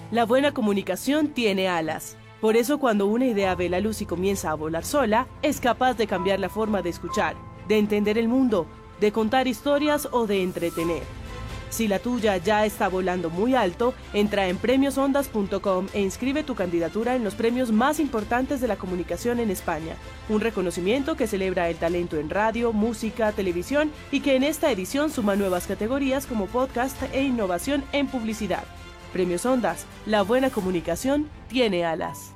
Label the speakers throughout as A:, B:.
A: La buena comunicación tiene alas. Por eso cuando una idea ve la luz y comienza a volar sola, es capaz de cambiar la forma de escuchar, de entender el mundo, de contar historias o de entretener. Si la tuya ya está volando muy alto, entra en premiosondas.com e inscribe tu candidatura en los premios más importantes de la comunicación en España. Un reconocimiento que celebra el talento en radio, música, televisión y que en esta edición suma nuevas categorías como podcast e innovación en publicidad. Premios Ondas, la buena comunicación tiene alas.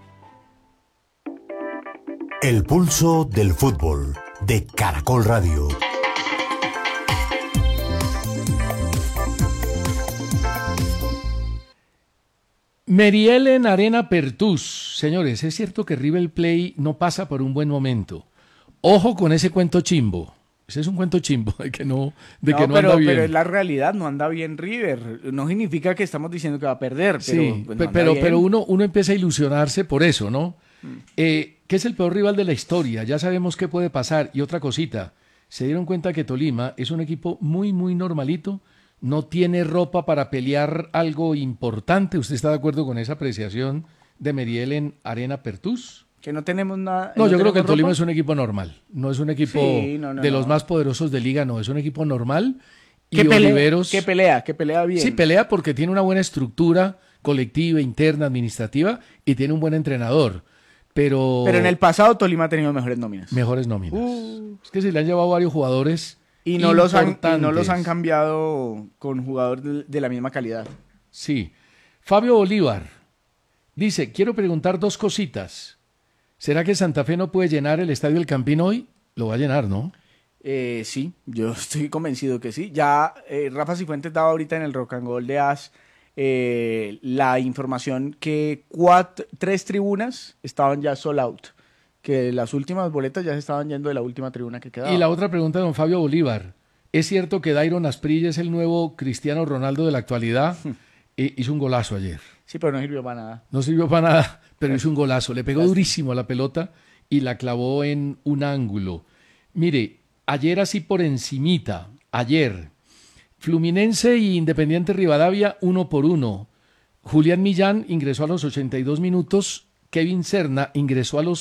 B: El pulso del fútbol de Caracol Radio.
C: Mary Ellen Arena Pertús. Señores, es cierto que River Plate no pasa por un buen momento. Ojo con ese cuento chimbo. Ese es un cuento chimbo de que no anda bien.
D: Pero es la realidad, no anda bien River. No significa que estamos diciendo que va a perder.
C: Sí,
D: pues no
C: pero uno empieza a ilusionarse por eso, ¿no? Que es el peor rival de la historia. Ya sabemos qué puede pasar. Y otra cosita, se dieron cuenta que Tolima es un equipo muy, muy normalito. No tiene ropa para pelear algo importante. ¿Usted está de acuerdo con esa apreciación de Mary Ellen Arena Pertús?
D: Que no tenemos nada.
C: No, yo creo que el Tolima es un equipo normal. No es un equipo
D: no,
C: los más poderosos de liga, no. Es un equipo normal. Y
D: que
C: Oliveros...
D: Que pelea bien.
C: Sí, pelea porque tiene una buena estructura colectiva, interna, administrativa y tiene un buen entrenador. Pero
D: en el pasado Tolima ha tenido mejores nóminas.
C: Mejores nóminas. Es que se le han llevado varios jugadores
D: y no los han cambiado con jugadores de la misma calidad.
C: Sí. Fabio Bolívar dice, quiero preguntar dos cositas. ¿Será que Santa Fe no puede llenar el Estadio El Campín hoy? Lo va a llenar, ¿no?
D: Sí, yo estoy convencido que sí. Ya Rafa Cifuentes daba ahorita en el Rock and Roll de AS la información que 3 tribunas estaban ya sold out. Que las últimas boletas ya se estaban yendo de la última tribuna que quedaba.
C: Y la otra pregunta de don Fabio Bolívar. ¿Es cierto que Dairon Asprilla es el nuevo Cristiano Ronaldo de la actualidad? Hizo un golazo ayer.
D: Sí, pero no sirvió para nada.
C: No sirvió para nada, pero hizo un golazo. Le pegó durísimo a la pelota y la clavó en un ángulo. Mire, ayer así por encimita, Fluminense y Independiente Rivadavia 1-1. Julián Millán ingresó a los 82 minutos. Kevin Serna ingresó a los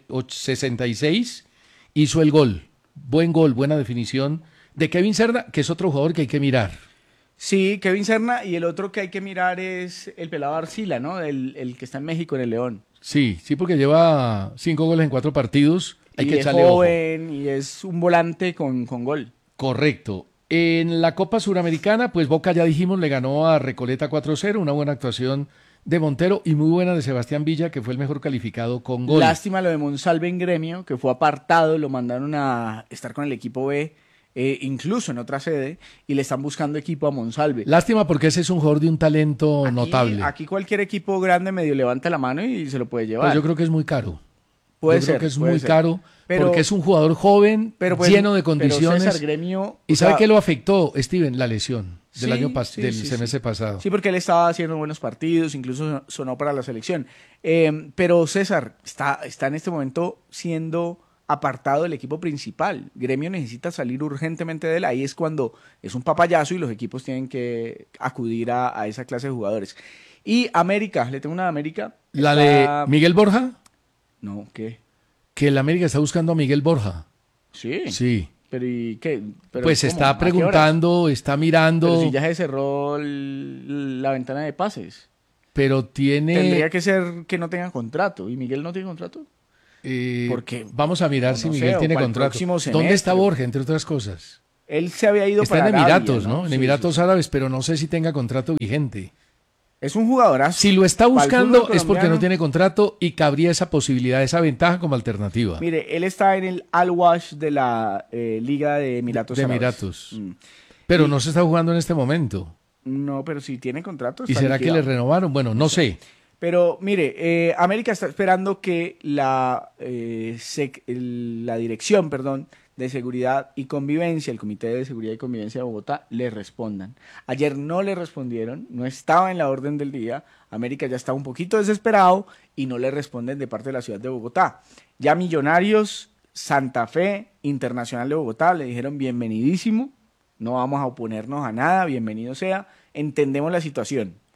C: 66, hizo el gol. Buen gol, buena definición de Kevin Serna, que es otro jugador que hay que mirar.
D: Sí, Kevin Serna, y el otro que hay que mirar es el pelado Arcila, ¿no? El que está en México, en el León.
C: Sí, porque lleva 5 goles en 4 partidos. Hay que echarle
D: ojo. Y es un volante con gol.
C: Correcto. En la Copa Suramericana, pues Boca, ya dijimos, le ganó a Recoleta 4-0, una buena actuación de Montero y muy buena de Sebastián Villa, que fue el mejor calificado con gol.
D: Lástima lo de Monsalve en Gremio, que fue apartado, lo mandaron a estar con el equipo B, incluso en otra sede, y le están buscando equipo a Monsalve.
C: Lástima porque ese es un jugador de un talento notable.
D: Aquí cualquier equipo grande medio levanta la mano y se lo puede llevar.
C: Pero yo creo que es muy caro.
D: Creo
C: que es muy caro, porque es un jugador joven, lleno de condiciones.
D: Pero César, Gremio...
C: ¿Y sabe qué lo afectó, Steven? La lesión del semestre pasado.
D: Sí, porque él estaba haciendo buenos partidos, incluso sonó para la selección. Pero César está en este momento siendo apartado del equipo principal. Gremio necesita salir urgentemente de él. Ahí es cuando es un papayazo y los equipos tienen que acudir a esa clase de jugadores. Y América, le tengo una de América.
C: ¿La de Miguel Borja?
D: No, ¿qué?
C: Que el América está buscando a Miguel Borja.
D: Sí.
C: Sí.
D: ¿Pero y qué?
C: Pues ¿cómo? Está preguntando, está mirando.
D: Pero si ya se cerró la ventana de pases.
C: Pero
D: Tendría que ser que no tenga contrato. ¿Y Miguel no tiene contrato?
C: Porque vamos a mirar si Miguel tiene contrato. ¿Dónde está Borja, entre otras cosas?
D: Él se había ido para
C: Arabia. Está en Emiratos,
D: ¿no?
C: En Emiratos Árabes, pero no sé si tenga contrato vigente.
D: Es un jugadorazo.
C: Si lo está buscando es porque no tiene contrato y cabría esa posibilidad, esa ventaja como alternativa.
D: Mire, él está en el Al-Wash de la Liga de Emiratos Árabes.
C: Emiratos. Pero no se está jugando en este momento.
D: No, pero si tiene contrato.
C: ¿Y será liquidado? Que le renovaron? Bueno, no sé.
D: Pero mire, América está esperando que la dirección, de Seguridad y Convivencia, el Comité de Seguridad y Convivencia de Bogotá, le respondan. Ayer no le respondieron, no estaba en la orden del día. América ya está un poquito desesperado y no le responden de parte de la ciudad de Bogotá. Ya Millonarios, Santa Fe, Internacional de Bogotá le dijeron bienvenidísimo, no vamos a oponernos a nada, bienvenido sea, entendemos la situación.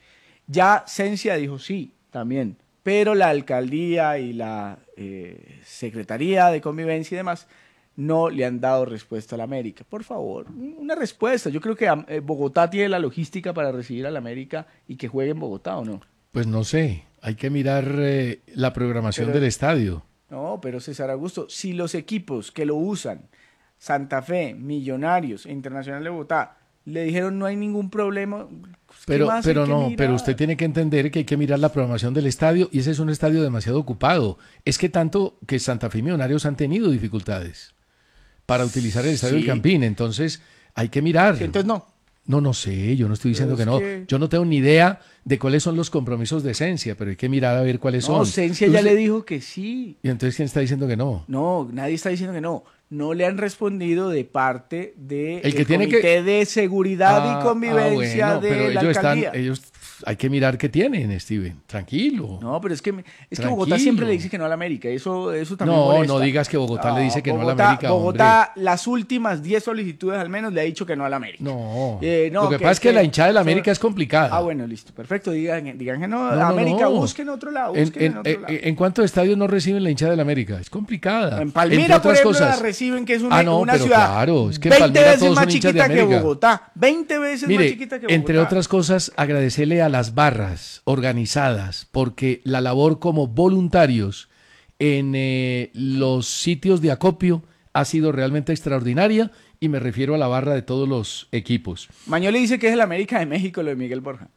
D: Ya Cencia dijo sí, también, pero la alcaldía y la Secretaría de Convivencia y demás no le han dado respuesta a la América. Por favor, una respuesta. Yo creo que Bogotá tiene la logística para recibir a la América y que juegue en Bogotá, ¿o no?
C: Pues no sé, hay que mirar la programación del estadio.
D: No, pero César Augusto, si los equipos que lo usan, Santa Fe, Millonarios e Internacional de Bogotá, le dijeron no hay ningún problema. Pues,
C: pero usted tiene que entender que hay que mirar la programación del estadio y ese es un estadio demasiado ocupado. Es que tanto que Santa Fe y Millonarios han tenido dificultades para utilizar el estadio del Campín, entonces hay que mirar.
D: Sí, entonces no.
C: No sé, yo no estoy diciendo que no. Yo no tengo ni idea de cuáles son los compromisos de Cencia, pero hay que mirar a ver cuáles son.
D: No, Cencia ya le dijo que sí.
C: ¿Y entonces quién está diciendo que no?
D: No, nadie está diciendo que no. No le han respondido de parte del
C: Comité
D: de Seguridad y Convivencia de la alcaldía.
C: Ellos hay que mirar qué tienen, Steven. Tranquilo.
D: No, pero es que Bogotá siempre le dice que no a la América. Eso también molesta.
C: No digas que Bogotá le dice que no a la América,
D: Bogotá,
C: hombre.
D: Las últimas 10 solicitudes al menos le ha dicho que no a la América.
C: No. Lo que pasa es que la hinchada de la América es complicada.
D: Bueno, listo, perfecto. Digan que no. América, busquen otro lado.
C: ¿En cuántos estadios no reciben la hinchada de la América? Es complicada.
D: En Palmira, por ejemplo, la reciben, que es una ciudad
C: claro, es que
D: 20 veces más chiquita que Bogotá. 20 veces más chiquita que Bogotá.
C: Entre otras cosas, agradecerle a las barras organizadas, porque la labor como voluntarios en los sitios de acopio ha sido realmente extraordinaria y me refiero a la barra de todos los equipos.
D: Mañoli dice que es el América de México lo de Miguel Borja.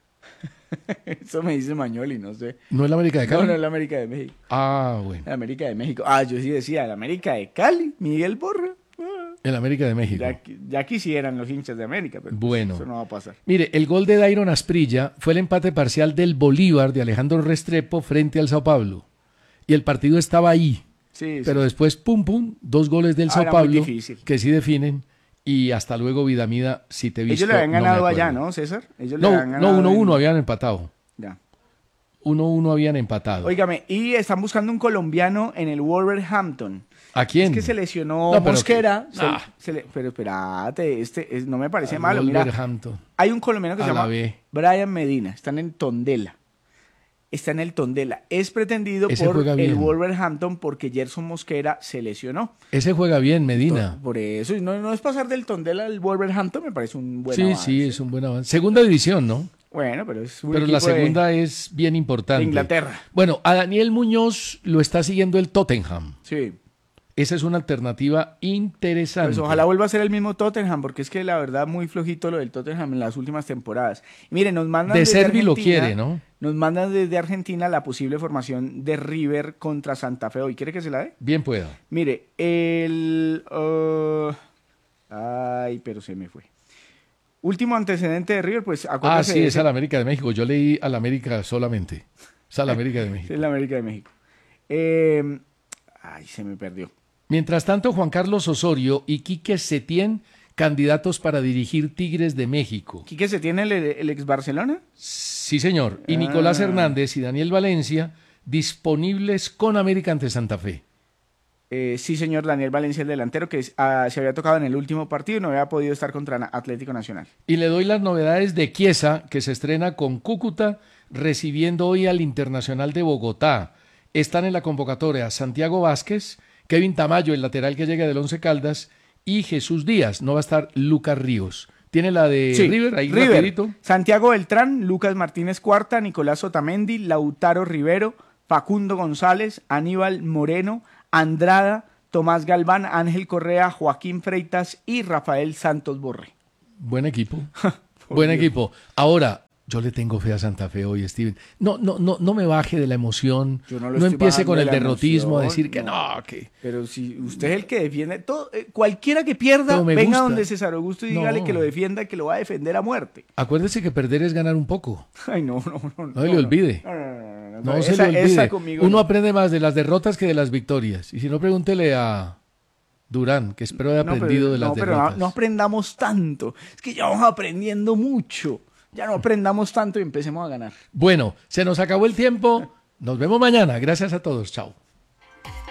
D: Eso me dice Mañoli, no sé.
C: ¿No es la América de Cali?
D: No es la América de México.
C: Bueno.
D: La América de México. Yo sí decía, la América de Cali, Miguel Borja.
C: El América de México.
D: Ya quisieran los hinchas de América, pero
C: bueno,
D: eso no va a pasar.
C: Mire, el gol de Dairon Asprilla fue el empate parcial del Bolívar de Alejandro Restrepo frente al Sao Paulo. Y el partido estaba ahí.
D: Sí,
C: pero después, pum, 2 goles del Sao Paulo que sí definen. Y hasta luego, Vidamida, si te visto.
D: Ellos le habían ganado allá, ¿no, César? Ellos
C: no, 1-1 habían empatado.
D: Ya.
C: 1-1 habían empatado.
D: Óigame, y están buscando un colombiano en el Wolverhampton.
C: ¿A quién?
D: Es que se lesionó Mosquera. Pero espérate, no me parece malo. Mira, hay un colombiano que se llama Brian Medina. Están en Tondela. Está en el Tondela. Es pretendido por el Wolverhampton porque Gerson Mosquera se lesionó.
C: Ese juega bien, Medina.
D: Por eso, no es pasar del Tondela al Wolverhampton, me parece un buen avance.
C: Sí, es un buen avance. Segunda división, ¿no?
D: Bueno, pero es un
C: Pero la segunda es bien importante.
D: De Inglaterra.
C: Bueno, a Daniel Muñoz lo está siguiendo el Tottenham.
D: Sí.
C: Esa es una alternativa interesante.
D: Pues ojalá vuelva a ser el mismo Tottenham, porque es que la verdad muy flojito lo del Tottenham en las últimas temporadas. Y miren, nos mandan
C: de Servi lo quiere, ¿no?
D: Nos mandan desde Argentina la posible formación de River contra Santa Fe hoy. ¿Quiere que se la dé?
C: Bien pueda.
D: Mire, pero se me fue. Último antecedente de River, pues acuérdese.
C: Sí, es al América de México. Yo leí al América solamente. Es al América de México.
D: Es la América de México. Se me perdió.
C: Mientras tanto, Juan Carlos Osorio y Quique Setién, candidatos para dirigir Tigres de México.
D: ¿Quique Setién, el ex Barcelona?
C: Sí, señor. Y Nicolás Hernández y Daniel Valencia, disponibles con América ante Santa Fe.
D: Sí, señor, Daniel Valencia, el delantero, que se había tocado en el último partido y no había podido estar contra Atlético Nacional.
C: Y le doy las novedades de Chiesa, que se estrena con Cúcuta, recibiendo hoy al Internacional de Bogotá. Están en la convocatoria Santiago Vázquez, Kevin Tamayo, el lateral que llega del Once Caldas, y Jesús Díaz. No va a estar Lucas Ríos. Tiene la de River, ahí rapidito.
D: Santiago Beltrán, Lucas Martínez Cuarta, Nicolás Otamendi, Lautaro Rivero, Facundo González, Aníbal Moreno, Andrada, Tomás Galván, Ángel Correa, Joaquín Freitas y Rafael Santos Borré.
C: Buen equipo. Buen equipo. Ahora, yo le tengo fe a Santa Fe hoy, Steven. No me baje de la emoción. No empiece con el derrotismo a decir que no.
D: Pero si usted es el que defiende, cualquiera que pierda, venga donde César Augusto y dígale que lo defienda, que lo va a defender a muerte.
C: Acuérdese que perder es ganar un poco.
D: Ay, no.
C: No le olvide. No se le olvide. Uno aprende más de las derrotas que de las victorias. Y si no, pregúntele a Durán, que espero haya aprendido de las derrotas.
D: Pero no aprendamos tanto. Es que ya vamos aprendiendo mucho. Ya no aprendamos tanto y empecemos a ganar.
C: Bueno, se nos acabó el tiempo. Nos vemos mañana. Gracias a todos. Chao.